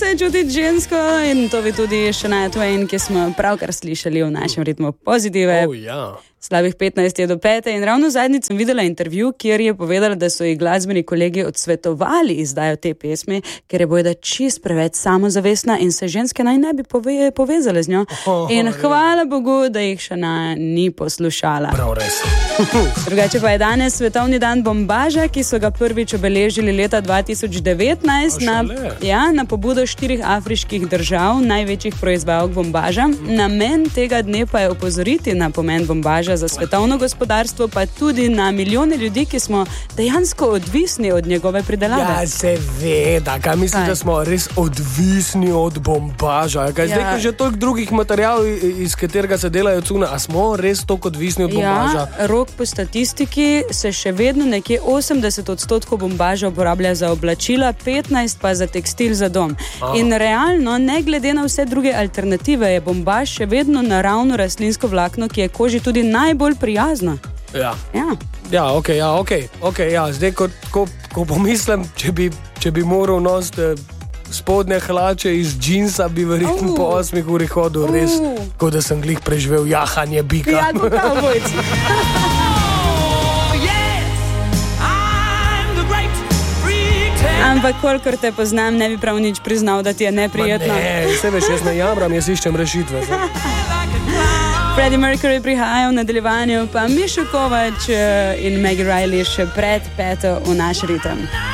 je čutiti žensko in to bi tudi Shania Twain, ki smo pravkar slišali v našem ritmu Pozitive. Slabih 15 je do 5. In ravno zadnjič sem videla intervju, kjer je povedala, da so ji glasbeni kolegi odsvetovali izdajo te pesmi, ker je bojda čist preveč samozavestna in se ženske naj ne bi povezale z njo. In hvala Bogu, da jih Shania ni poslušala. Prav res. Drugače pa je danes svetovni dan bombaža, ki so ga prvič obeležili leta 2019 na pobudo 4 afriških držav, največjih proizvajalk bombaža. Namen tega dne pa je opozoriti na pomen bombaža za svetovno gospodarstvo, pa tudi na milijone ljudi, ki smo dejansko odvisni od njegove pridelave. Ja, seveda, kaj misliš, da smo res odvisni od bombaža? Kaj zdaj, ko že toliko drugih materialov, iz katerega se delajo cune, a smo res toliko odvisni od bombaža? Ja, rok po statistiki se še vedno nekje 80% bombaža uporablja za oblačila, 15% pa za tekstil za dom. In realno, ne glede na vse druge alternative, je bombaž še vedno naravno rastlinsko vlakno, ki je koži tudi najbolj prijazno. Zdaj, ko pomislim, če bi moral nositi spodnje hlače iz džinsa, bi verjetno po 8 uri hodil res, kot da sem glih preživel jahanje bika. Ja, kot kavbojci. Ampak kolikor te poznam, ne bi prav nič priznal, da ti je neprijetno. Ne, se veš, jaz ne jamram, jaz iščem rešitve. Freddie Mercury prihaja v nadaljevanju, pa Mišo Kovač in Maggie Riley še pred 5. v naš ritem.